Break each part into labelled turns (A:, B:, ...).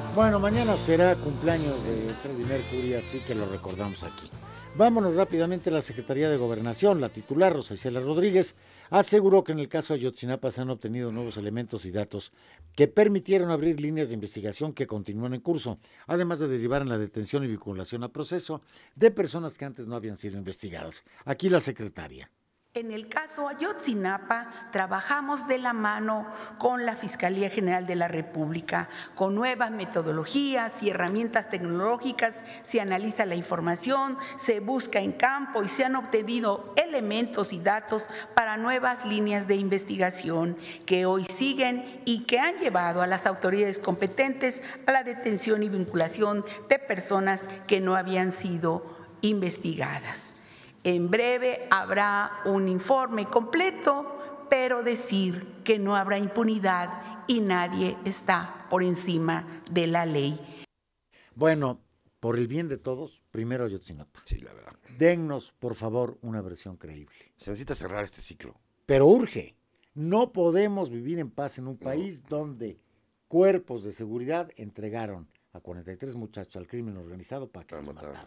A: Bueno, mañana será cumpleaños de Freddie Mercury, así que lo recordamos aquí. Vámonos rápidamente a la Secretaría de Gobernación. La titular, Rosa Isela Rodríguez, aseguró que en el caso de Ayotzinapa se han obtenido nuevos elementos y datos que permitieron abrir líneas de investigación que continúan en curso, además de derivar en la detención y vinculación a proceso de personas que antes no habían sido investigadas. Aquí la secretaria.
B: En el caso Ayotzinapa, trabajamos de la mano con la Fiscalía General de la República, con nuevas metodologías y herramientas tecnológicas. Se analiza la información, se busca en campo y se han obtenido elementos y datos para nuevas líneas de investigación que hoy siguen y que han llevado a las autoridades competentes a la detención y vinculación de personas que no habían sido investigadas. En breve habrá un informe completo, pero decir que no habrá impunidad y nadie está por encima de la ley.
A: Bueno, por el bien de todos, primero Ayotzinapa.
C: Sí, la verdad.
A: Dennos, por favor, una versión creíble.
C: Se necesita cerrar este ciclo.
A: Pero urge. No podemos vivir en paz en un país donde cuerpos de seguridad entregaron a 43 muchachos al crimen organizado para que los mataran.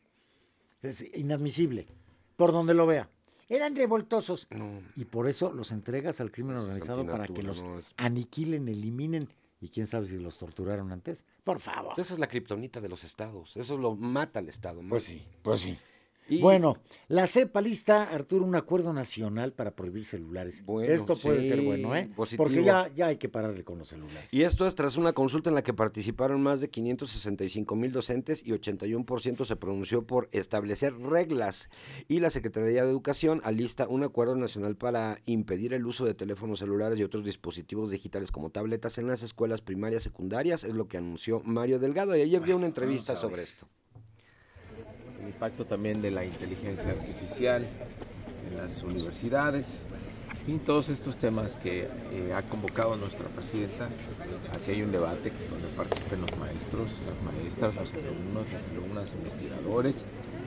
A: Es inadmisible, por donde lo vea. Eran revoltosos.
C: No.
A: Y por eso los entregas al crimen organizado para que los aniquilen, eliminen. Y quién sabe si los torturaron antes. Por favor.
C: Esa es la kriptonita de los estados. Eso lo mata al estado.
A: Pues sí, pues sí. Y bueno, la CEPA lista, Arturo, un acuerdo nacional para prohibir celulares. Bueno, esto puede ser bueno, ¿eh?
C: Positivo.
A: Porque ya hay que pararle con los celulares.
C: Y esto es tras una consulta en la que participaron más de 565,000 docentes y 81% se pronunció por establecer reglas. Y la Secretaría de Educación alista un acuerdo nacional para impedir el uso de teléfonos celulares y otros dispositivos digitales como tabletas en las escuelas primarias, secundarias, es lo que anunció Mario Delgado. Y ayer dio una entrevista sobre esto.
D: El impacto también de la inteligencia artificial en las universidades, y todos estos temas que ha convocado nuestra presidenta. Aquí hay un debate donde participen los maestros, las maestras, los alumnos, las alumnas, investigadores,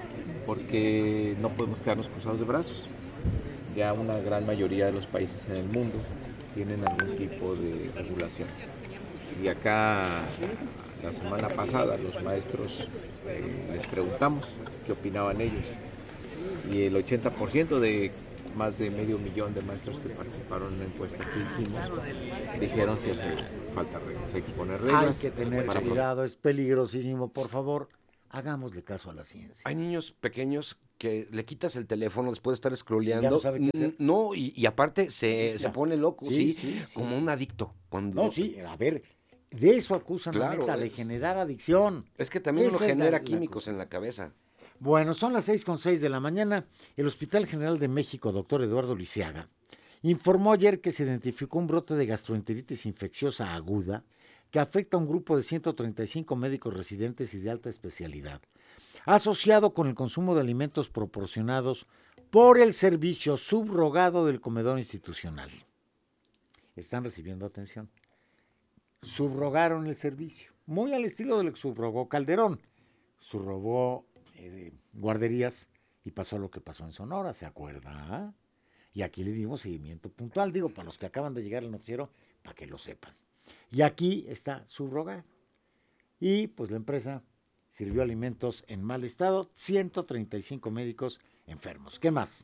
D: porque no podemos quedarnos cruzados de brazos. Ya una gran mayoría de los países en el mundo tienen algún tipo de regulación. Y acá la semana pasada los maestros les preguntamos qué opinaban ellos, y el 80% de más de 500,000 de maestros que participaron en la encuesta que hicimos dijeron si hace falta reglas, hay que poner reglas.
A: Hay que tener cuidado, es peligrosísimo, por favor, hagámosle caso a la ciencia.
C: Hay niños pequeños que le quitas el teléfono después de estar scrolleando.
A: Ya no sabe qué hacer.
C: No, y aparte se pone loco, sí, como un adicto.
A: No, sí, a ver, de eso acusan a Meta, de generar adicción.
C: Es que también uno genera químicos en la cabeza.
A: Bueno, son las 6:06 de la mañana. El Hospital General de México, doctor Eduardo Lisiaga, informó ayer que se identificó un brote de gastroenteritis infecciosa aguda que afecta a un grupo de 135 médicos residentes y de alta especialidad, asociado con el consumo de alimentos proporcionados por el servicio subrogado del comedor institucional. Están recibiendo atención. Subrogaron el servicio, muy al estilo de lo que subrogó Calderón. Subrogó guarderías y pasó lo que pasó en Sonora, ¿se acuerda? Y aquí le dimos seguimiento puntual, digo, para los que acaban de llegar al noticiero, para que lo sepan. Y aquí está subrogado. Y pues la empresa sirvió alimentos en mal estado, 135 médicos enfermos. ¿Qué más?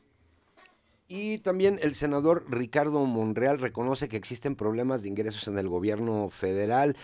C: Y también el senador Ricardo Monreal reconoce que existen problemas de ingresos en el gobierno federal,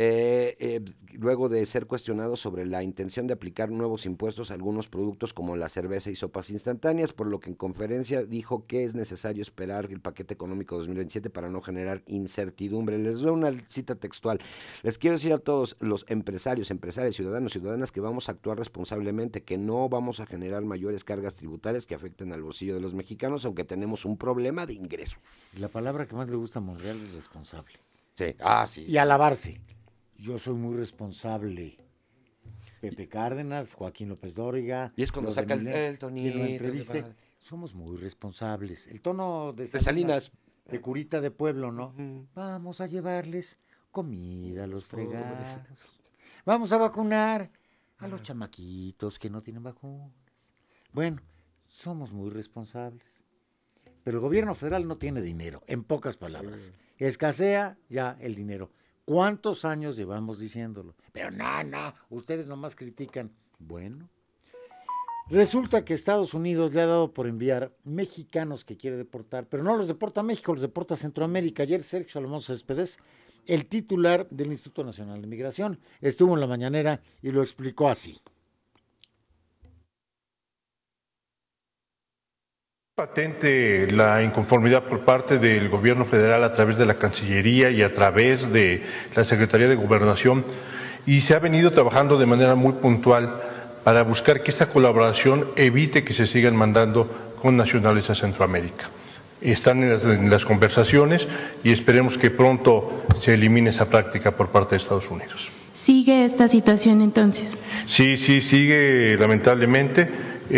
C: luego de ser cuestionado sobre la intención de aplicar nuevos impuestos a algunos productos como la cerveza y sopas instantáneas, por lo que en conferencia dijo que es necesario esperar el paquete económico 2027 para no generar incertidumbre. Les doy una cita textual. Les quiero decir a todos los empresarios, ciudadanos, ciudadanas que vamos a actuar responsablemente, que no vamos a generar mayores cargas tributarias que afecten al bolsillo de los mexicanos, que tenemos un problema de ingresos.
A: La palabra que más le gusta a Monreal es responsable.
C: Sí, sí.
A: Y alabarse. Yo soy muy responsable. Pepe Cárdenas, Joaquín López Dóriga.
C: Y es cuando saca el tonito.
A: Quien lo entreviste. Somos muy responsables. El tono de
C: Salinas.
A: De curita de pueblo, ¿no? Vamos a llevarles comida a los fregados. Vamos a vacunar a los chamaquitos que no tienen vacunas. Bueno, somos muy responsables. Pero el gobierno federal no tiene dinero, en pocas palabras. Escasea ya el dinero. ¿Cuántos años llevamos diciéndolo? Pero no, ustedes nomás critican. Bueno, resulta que Estados Unidos le ha dado por enviar mexicanos que quiere deportar, pero no los deporta a México, los deporta a Centroamérica. Ayer Sergio Salomón Céspedes, el titular del Instituto Nacional de Migración, estuvo en la mañanera y lo explicó así.
E: Patente la inconformidad por parte del gobierno federal a través de la Cancillería y a través de la Secretaría de Gobernación, y se ha venido trabajando de manera muy puntual para buscar que esta colaboración evite que se sigan mandando con nacionales a Centroamérica. Están en las conversaciones y esperemos que pronto se elimine esa práctica por parte de Estados Unidos.
F: ¿Sigue esta situación entonces?
E: Sí, sigue lamentablemente.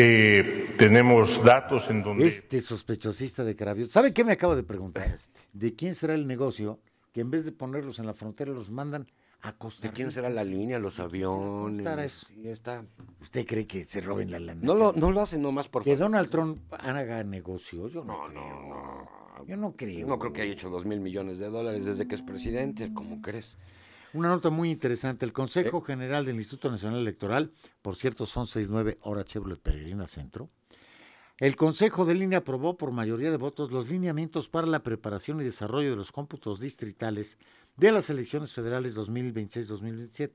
E: Tenemos datos en donde...
A: Este sospechosista de Cravioto, ¿sabe qué me acabo de preguntar? ¿De quién será el negocio que en vez de ponerlos en la frontera los mandan a Costa Rica?
C: ¿De quién será la línea, los aviones?
A: Sí, está. ¿Usted cree que se roben la lana?
C: No lo hacen nomás por
A: ¿Que
C: fácil.
A: Donald Trump haga negocio? Yo no creo. Yo no creo.
C: No creo que haya hecho $2,000 millones desde que es presidente, ¿cómo crees?
A: Una nota muy interesante. El Consejo General del Instituto Nacional Electoral, por cierto, son 6-9 hora Chevrolet Peregrina Centro. El Consejo de Línea aprobó por mayoría de votos los lineamientos para la preparación y desarrollo de los cómputos distritales de las elecciones federales 2026-2027.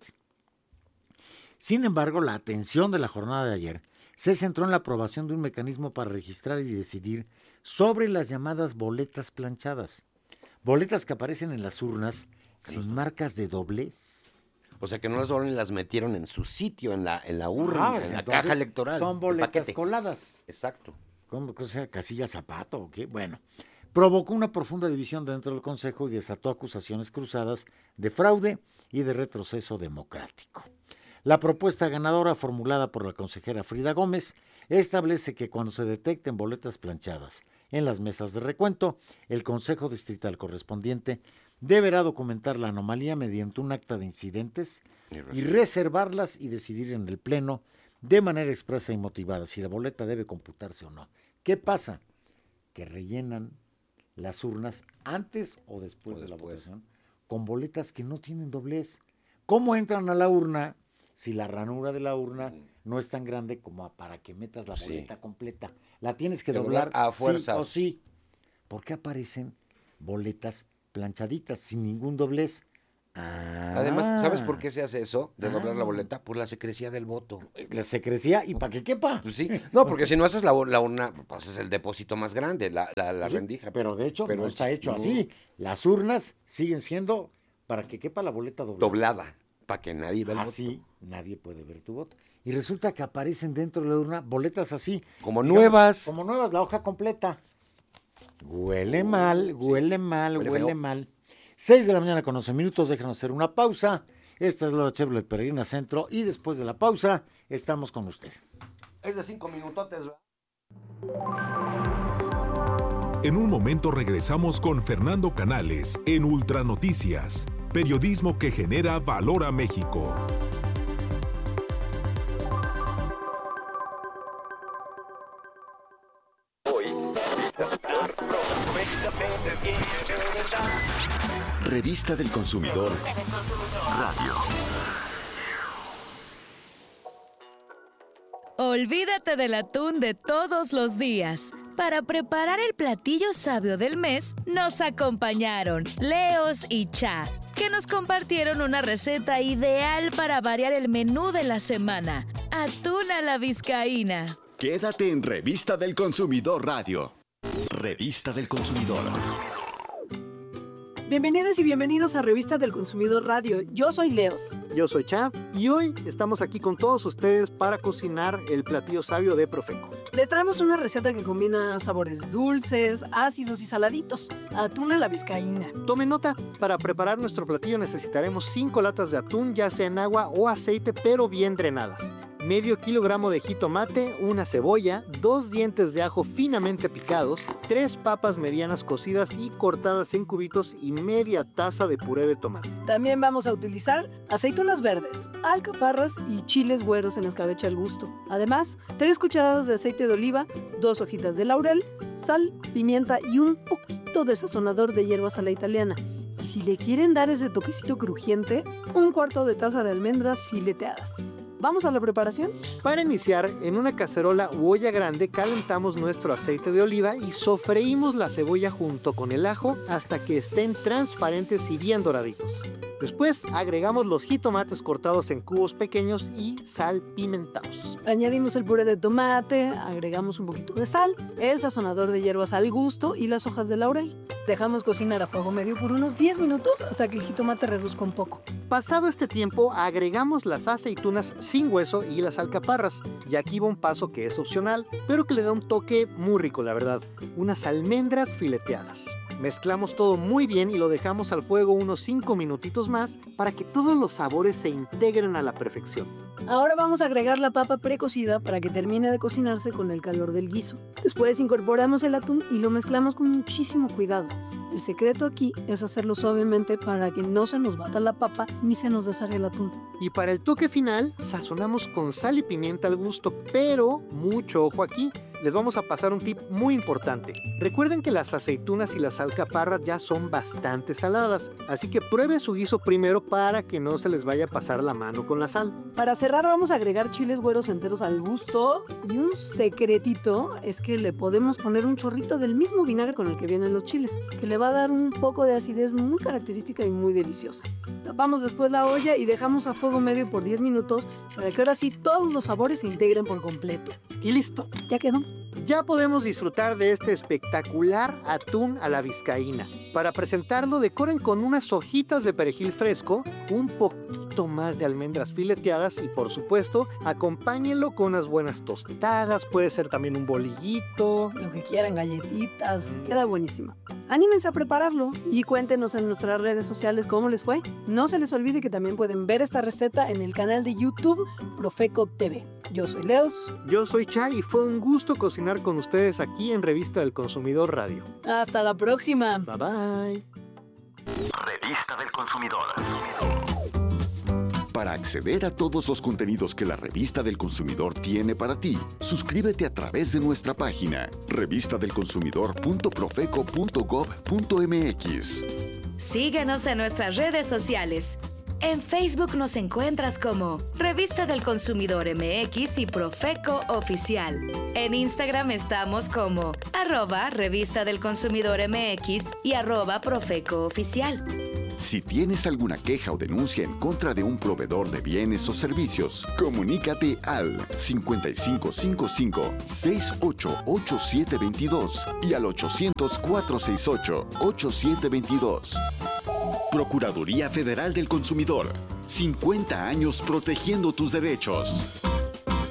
A: Sin embargo, la atención de la jornada de ayer se centró en la aprobación de un mecanismo para registrar y decidir sobre las llamadas boletas planchadas. Boletas que aparecen en las urnas sin marcas de doblez.
C: O sea, que no las doblan y las metieron en su sitio, en la urna, en la caja electoral.
A: Son boletas coladas.
C: Exacto.
A: ¿Cómo que sea casilla zapato o qué? Bueno, provocó una profunda división dentro del Consejo y desató acusaciones cruzadas de fraude y de retroceso democrático. La propuesta ganadora, formulada por la consejera Frida Gómez, establece que cuando se detecten boletas planchadas en las mesas de recuento, el Consejo Distrital correspondiente deberá documentar la anomalía mediante un acta de incidentes y reservarlas y decidir en el Pleno de manera expresa y motivada si la boleta debe computarse o no. ¿Qué pasa? Que rellenan las urnas antes o después de la votación con boletas que no tienen doblez. ¿Cómo entran a la urna si la ranura de la urna no es tan grande como para que metas la boleta completa? La tienes que doblar
C: a fuerza.
A: Sí o sí. ¿Por qué aparecen boletas planchaditas sin ningún doblez?
C: Además, ¿sabes por qué se hace eso de doblar la boleta? Por la secrecía del voto.
A: La secrecía y para que quepa.
C: Pues sí, no, porque si no haces la urna, pues es el depósito más grande, la
A: Sí,
C: rendija.
A: pero de hecho no está hecho así. Las urnas siguen siendo para que quepa la boleta
C: doblada, para que nadie vea el
A: así voto. Nadie puede ver tu voto. Y resulta que aparecen dentro de la urna boletas así.
C: Como nuevas.
A: Como nuevas, la hoja completa. Huele mal. 6 de la mañana con 11 minutos, déjanos hacer una pausa. Esta es la Chevrolet Peregrina Centro y después de la pausa estamos con usted.
C: Es de 5 minutotes, ¿verdad?
G: En un momento regresamos con Fernando Canales en Ultranoticias, periodismo que genera valor a México.
H: Revista del Consumidor Radio.
I: Olvídate del atún de todos los días. Para preparar el platillo sabio del mes, nos acompañaron Leos y Cha, que nos compartieron una receta ideal para variar el menú de la semana. Atún a la vizcaína.
H: Quédate en Revista del Consumidor Radio. Revista del Consumidor.
J: Bienvenidas y bienvenidos a Revista del Consumidor Radio. Yo soy Leos.
K: Yo soy Cha y hoy estamos aquí con todos ustedes para cocinar el platillo sabio de Profeco.
J: Les traemos una receta que combina sabores dulces, ácidos y saladitos. Atún a la vizcaína.
K: Tomen nota, para preparar nuestro platillo necesitaremos 5 latas de atún, ya sea en agua o aceite, pero bien drenadas. Medio kilogramo de jitomate, una cebolla, 2 dientes de ajo finamente picados, 3 papas medianas cocidas y cortadas en cubitos y media taza de puré de tomate.
J: También vamos a utilizar aceitunas verdes, alcaparras y chiles güeros en escabeche al gusto. Además, 3 cucharadas de aceite de oliva, 2 hojitas de laurel, sal, pimienta y un poquito de sazonador de hierbas a la italiana. Y si le quieren dar ese toquecito crujiente, 1/4 de taza de almendras fileteadas. ¿Vamos a la preparación?
K: Para iniciar, en una cacerola u olla grande calentamos nuestro aceite de oliva y sofreímos la cebolla junto con el ajo hasta que estén transparentes y bien doraditos. Después agregamos los jitomates cortados en cubos pequeños y salpimentados.
J: Añadimos el puré de tomate, agregamos un poquito de sal, el sazonador de hierbas al gusto y las hojas de laurel. Dejamos cocinar a fuego medio por unos 10 minutos hasta que el jitomate reduzca un poco.
K: Pasado este tiempo, agregamos las aceitunas sin hueso y las alcaparras. Y aquí va un paso que es opcional, pero que le da un toque muy rico, la verdad. Unas almendras fileteadas. Mezclamos todo muy bien y lo dejamos al fuego unos 5 minutitos más para que todos los sabores se integren a la perfección.
J: Ahora vamos a agregar la papa precocida para que termine de cocinarse con el calor del guiso. Después incorporamos el atún y lo mezclamos con muchísimo cuidado. El secreto aquí es hacerlo suavemente para que no se nos bata la papa ni se nos deshaga el atún.
K: Y para el toque final, sazonamos con sal y pimienta al gusto, pero mucho ojo aquí. Les vamos a pasar un tip muy importante. Recuerden que las aceitunas y las alcaparras ya son bastante saladas, así que prueben su guiso primero para que no se les vaya a pasar la mano con la sal.
J: Para cerrar vamos a agregar chiles güeros enteros al gusto y un secretito es que le podemos poner un chorrito del mismo vinagre con el que vienen los chiles, que le va a dar un poco de acidez muy característica y muy deliciosa. Tapamos después la olla y dejamos a fuego medio por 10 minutos para que ahora sí todos los sabores se integren por completo. Y listo, ya quedó.
K: Ya podemos disfrutar de este espectacular atún a la vizcaína. Para presentarlo, decoren con unas hojitas de perejil fresco, un poquito más de almendras fileteadas y, por supuesto, acompáñenlo con unas buenas tostadas, puede ser también un bolillito.
J: Lo que quieran, galletitas, queda buenísimo. Anímense a prepararlo y cuéntenos en nuestras redes sociales cómo les fue. No se les olvide que también pueden ver esta receta en el canal de YouTube Profeco TV. Yo soy Leos.
K: Yo soy Chay y fue un gusto cocinar con ustedes aquí en Revista del Consumidor Radio.
J: Hasta la próxima.
K: Bye bye.
H: Revista del Consumidor. Para acceder a todos los contenidos que la Revista del Consumidor tiene para ti, suscríbete a través de nuestra página revistadelconsumidor.profeco.gov.mx.
I: Síguenos en nuestras redes sociales. En Facebook nos encuentras como Revista del Consumidor MX y Profeco Oficial. En Instagram estamos como @Revista del Consumidor MX y @Profeco Oficial.
H: Si tienes alguna queja o denuncia en contra de un proveedor de bienes o servicios, comunícate al 5555-688722 y al 800-468-8722. Procuraduría Federal del Consumidor. 50 años protegiendo tus derechos.